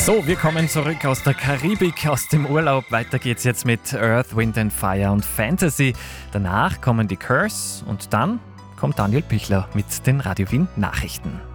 So, wir kommen zurück aus der Karibik, aus dem Urlaub. Weiter geht's jetzt mit Earth, Wind and Fire und Fantasy. Danach kommen die Curse und dann kommt Daniel Pichler mit den Radio Wien Nachrichten.